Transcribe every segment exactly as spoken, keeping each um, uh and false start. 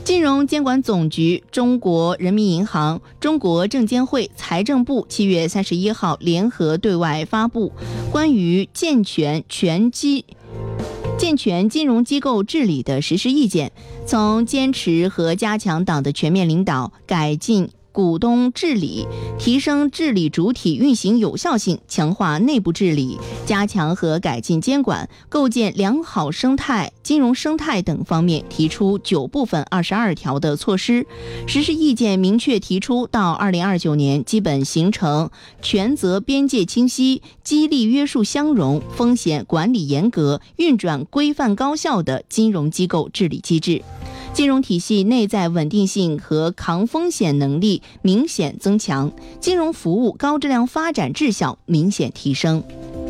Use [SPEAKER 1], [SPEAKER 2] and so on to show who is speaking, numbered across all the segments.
[SPEAKER 1] 金融监管总局、中国人民银行、中国证监会、财政部七月三十一号联合对外发布关于健全全基健全金融机构治理的实施意见，从坚持和加强党的全面领导，改进股东治理，提升治理主体运行有效性，强化内部治理，加强和改进监管，构建良好生态、金融生态等方面提出九部分二十二条的措施。实施意见明确提出，到二零二九年基本形成权责边界清晰、激励约束相容、风险管理严格、运转规范高效的金融机构治理机制。金融体系内在稳定性和抗风险能力明显增强，金融服务高质量发展质效明显提升。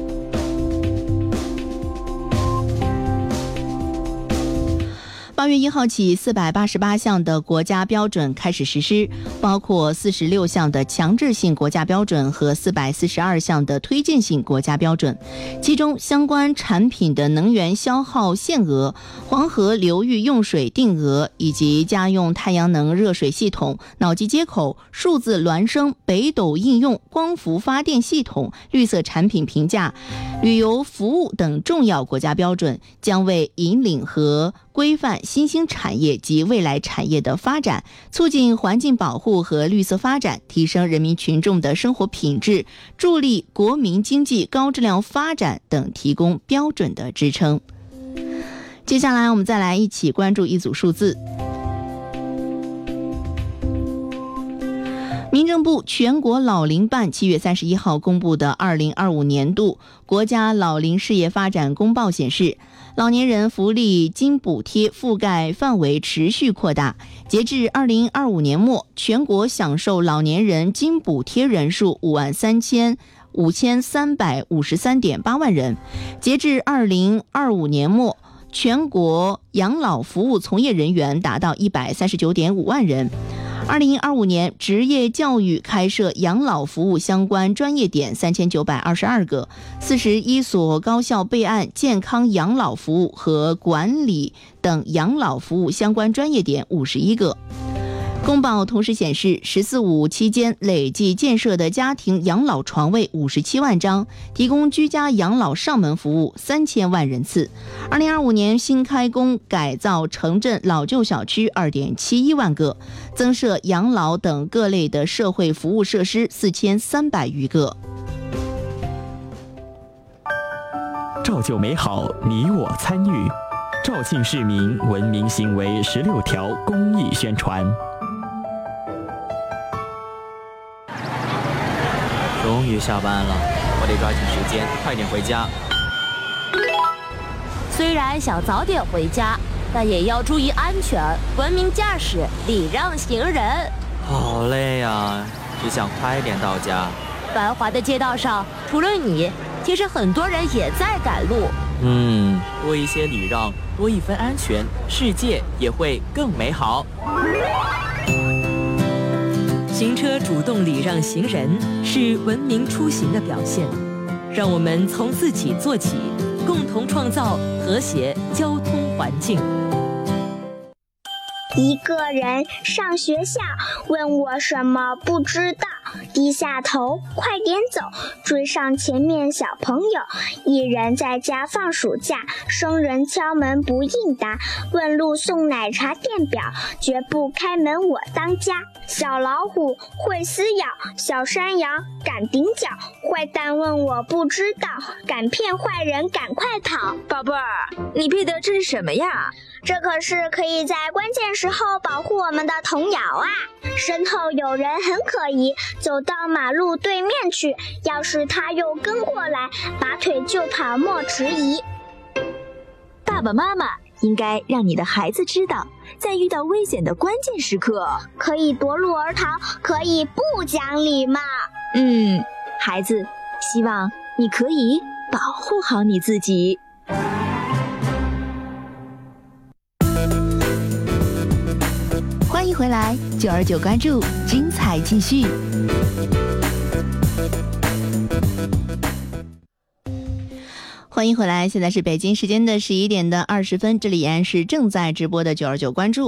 [SPEAKER 1] 八月一号起，四百八十八项的国家标准开始实施，包括四十六项的强制性国家标准和四百四十二项的推荐性国家标准。其中，相关产品的能源消耗限额、黄河流域用水定额以及家用太阳能热水系统、脑机接口、数字孪生、北斗应用、光伏发电系统、绿色产品评价、旅游服务等重要国家标准，将为引领和规范新兴产业及未来产业的发展，促进环境保护和绿色发展，提升人民群众的生活品质，助力国民经济高质量发展等提供标准的支撑。接下来我们再来一起关注一组数字。民政部全国老龄办七月三十一号公布的二零二五年度国家老龄事业发展公报显示，老年人福利金补贴覆盖范围持续扩大。截至二零二五年末，全国享受老年人金补贴人数五万三千五千三百五十三点八万人。截至二零二五年末，全国养老服务从业人员达到一百三十九点五万人。二零二五年，职业教育开设养老服务相关专业点三千九百二十二个，四十一所高校备案健康养老服务和管理等养老服务相关专业点五十一个。公报同时显示，十四五期间累计建设的家庭养老床位五十七万张，提供居家养老上门服务三千万人次。二零二五年新开工改造城镇老旧小区二点七一万个，增设养老等各类的社会服务设施四千三百余个。
[SPEAKER 2] 照旧美好，你我参与。肇庆市民文明行为十六条公益宣传。
[SPEAKER 3] 终于下班了，我得抓紧时间，快点回家。
[SPEAKER 4] 虽然想早点回家，但也要注意安全，文明驾驶，礼让行人。
[SPEAKER 3] 好累啊，只想快点到家。
[SPEAKER 4] 繁华的街道上，除了你，其实很多人也在赶路。
[SPEAKER 3] 嗯，多一些礼让，多一分安全，世界也会更美好。
[SPEAKER 5] 行车主动礼让行人是文明出行的表现，让我们从自己做起，共同创造和谐交通环境。
[SPEAKER 6] 一个人上学校，问我什么不知道，低下头，快点走，追上前面小朋友。一人在家放暑假，生人敲门不应答，问路送奶茶店表，绝不开门我当家。小老虎会撕咬，小山羊敢顶脚，坏蛋问我不知道，敢骗坏人赶快逃。
[SPEAKER 7] 宝贝儿，你背的这是什么呀？
[SPEAKER 6] 这可是可以在关键时候保护我们的童谣啊！身后有人很可疑，走到马路对面去，要是他又跟过来，拔腿就跑莫迟疑。
[SPEAKER 7] 爸爸妈妈应该让你的孩子知道，在遇到危险的关键时刻，
[SPEAKER 6] 可以夺路而逃，可以不讲礼貌。
[SPEAKER 7] 嗯，孩子，希望你可以保护好你自己。
[SPEAKER 1] 欢迎回来，九二九关注，精彩继续。欢迎回来，现在是北京时间的十一点的二十分，这里依然是正在直播的九二九关注。